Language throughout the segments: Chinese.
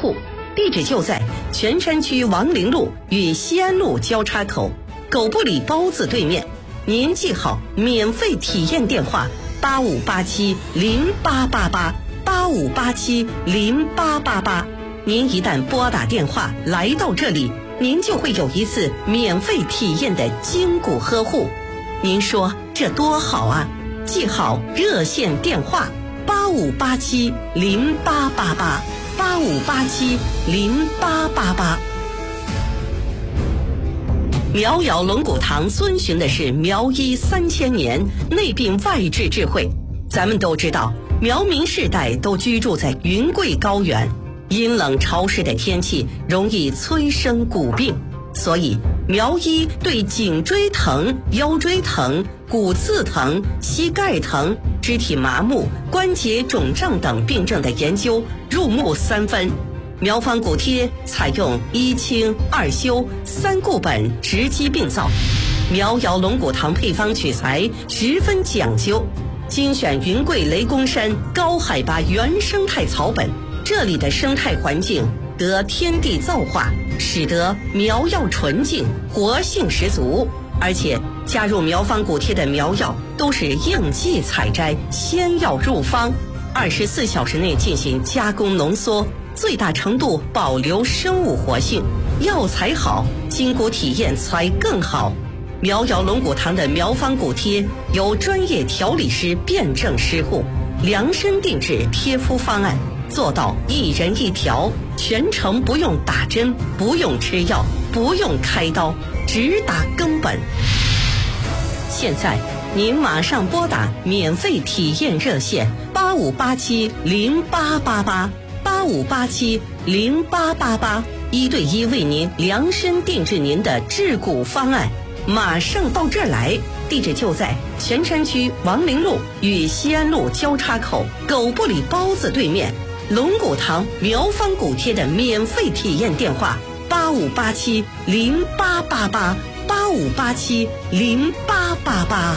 户，地址就在泉山区王陵路与西安路交叉口狗不理包子对面。您记好免费体验电话85870888，85870888。您一旦拨打电话来到这里，您就会有一次免费体验的筋骨呵护。您说这多好啊！记好热线电话85870888，85870888。苗瑶龙骨堂遵循的是苗医3000年内病外治智慧。咱们都知道，苗民世代都居住在云贵高原，阴冷潮湿的天气容易催生骨病，所以苗医对颈椎疼、腰椎疼、骨刺疼、膝盖疼、肢体麻木、关节肿胀等病症的研究入木三分。苗方骨贴采用1清2修3固本直击病灶，苗瑶龙骨堂配方取材十分讲究，精选云贵雷公山高海拔原生态草本，这里的生态环境得天地造化，使得苗药纯净，活性十足。而且加入苗方骨贴的苗药都是应季采摘，先要入方，24小时内进行加工浓缩，最大程度保留生物活性。药材好，筋骨体验才更好。苗瑶龙骨堂的苗方骨贴由专业调理师辩证施护，量身定制贴敷方案，做到一人一条，全程不用打针，不用吃药，不用开刀，只打根本。现在您马上拨打免费体验热线85870888，85870888，一对一为您量身定制您的治骨方案。马上到这儿来，地址就在泉山区王陵路与西安路交叉口狗不理包子对面。龙骨堂苗方骨贴的免费体验电话85870888，85870888。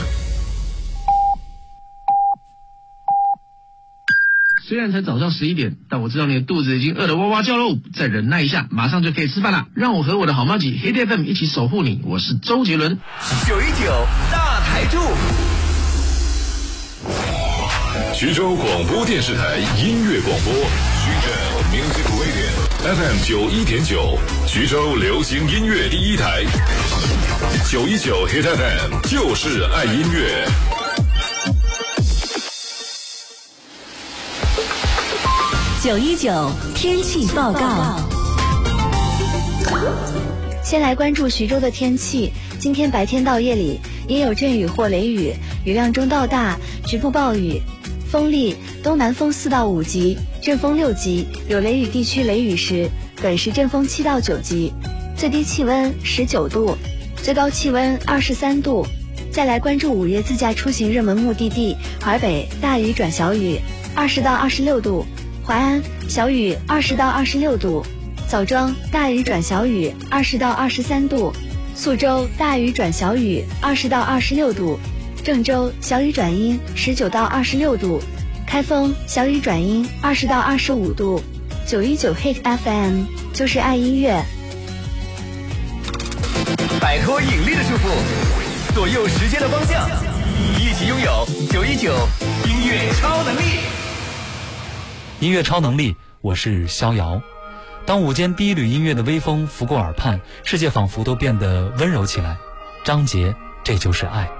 虽然才早上11点，但我知道你的肚子已经饿得哇哇叫喽！再忍耐一下，马上就可以吃饭了。让我和我的好妈吉 Hit FM 一起守护你，我是周杰伦。 919大台柱， 徐州广播电视台音乐广播，徐州 Music Radio FM 91.9，徐州流行音乐第一台。919 Hit FM 就是爱音乐。 919天气报告。 先来关注徐州的天气，今天白天到夜里也有阵雨或雷雨，雨量中到大，局部暴雨，风力东南风4到5级，阵风6级，有雷雨地区雷雨时，短时阵风7到9级，最低气温19度，最高气温23度。再来关注午夜自驾出行热门目的地淮北，大雨转小雨，20到26度。淮安小雨20到26度，枣庄大雨转小雨20到23度，宿州大雨转小雨20到26度，郑州小雨转阴19到26度，开封小雨转阴20到25度。919 Hit FM 就是爱音乐。 摆脱引力的束缚，左右时间的方向，一起拥有919音乐超能力。 音乐超能力，我是逍遥。当午间第一缕音乐的微风拂过耳畔，世界仿佛都变得温柔起来。张杰，这就是爱。